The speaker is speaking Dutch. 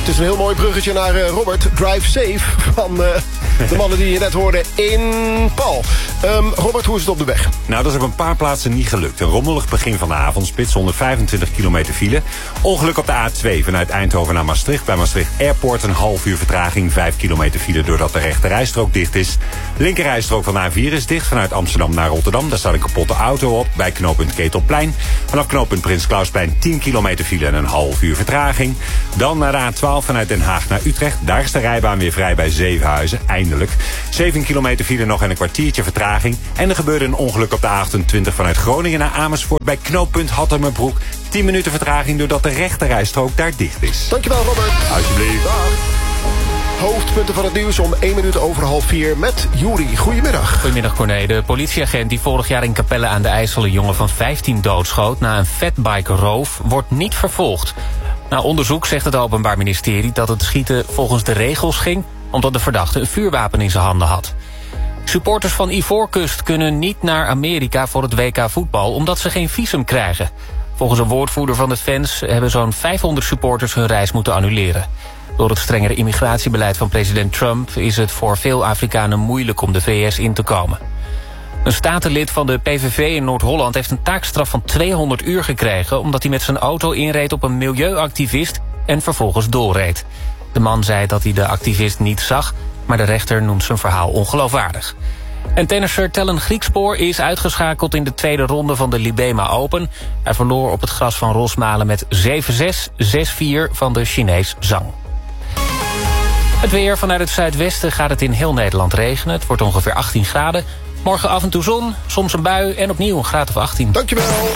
Het is een heel mooi bruggetje naar Robert. Drive Safe van de mannen die je net hoorde in Paul. Robert, hoe is het op de weg? Nou, dat is op een paar plaatsen niet gelukt. Een rommelig begin van de avondspits, 125 kilometer file. Ongeluk op de A2 vanuit Eindhoven naar Maastricht. Bij Maastricht Airport een half uur vertraging, 5 kilometer file doordat de rechterrijstrook dicht is. Linkerrijstrook van de A4 is dicht vanuit Amsterdam naar Rotterdam. Daar staat een kapotte auto op bij knooppunt Ketelplein. Vanaf knooppunt Prins Klausplein 10 kilometer file en een half uur vertraging. Dan naar de A12 vanuit Den Haag naar Utrecht. Daar is de rijbaan weer vrij bij Zevenhuizen, eindelijk. 7 kilometer file nog en een kwartiertje vertraging. En er gebeurde een ongeluk op de A28 vanuit Groningen naar Amersfoort bij knooppunt Hattemerbroek. 10 minuten vertraging doordat de rechterrijstrook daar dicht is. Dankjewel, Robert. Alsjeblieft. Dag. Hoofdpunten van het nieuws om 1 minuut over 3:30 met Juri. Goedemiddag. Goedemiddag, Corné. De politieagent die vorig jaar in Capelle aan de IJssel een jongen van 15 doodschoot na een fatbike-roof wordt niet vervolgd. Na onderzoek zegt het Openbaar Ministerie dat het schieten volgens de regels ging, omdat de verdachte een vuurwapen in zijn handen had. Supporters van Ivoorkust kunnen niet naar Amerika voor het WK voetbal, omdat ze geen visum krijgen. Volgens een woordvoerder van de fans hebben zo'n 500 supporters hun reis moeten annuleren. Door het strengere immigratiebeleid van president Trump is het voor veel Afrikanen moeilijk om de VS in te komen. Een statenlid van de PVV in Noord-Holland heeft een taakstraf van 200 uur gekregen, omdat hij met zijn auto inreed op een milieuactivist en vervolgens doorreed. De man zei dat hij de activist niet zag, maar de rechter noemt zijn verhaal ongeloofwaardig. En tennisser Tellen Griekspoor is uitgeschakeld in de tweede ronde van de Libema Open. Hij verloor op het gras van Rosmalen met 7-6, 6-4 van de Chinees Zhang. Het weer. Vanuit het zuidwesten gaat het in heel Nederland regenen. Het wordt ongeveer 18 graden. Morgen af en toe zon, soms een bui en opnieuw een graad of 18. Dankjewel.